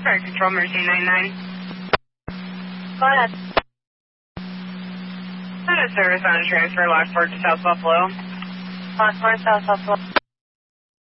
Fire Control, Mercy 99. Go ahead. Send a service on a transfer, Lockport to South Buffalo. Lockport, South Buffalo.